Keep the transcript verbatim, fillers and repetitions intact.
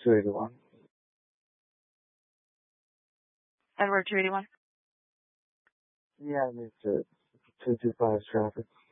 two eighty-one. Edward two eighty-one. Yeah, I need to two two five traffic.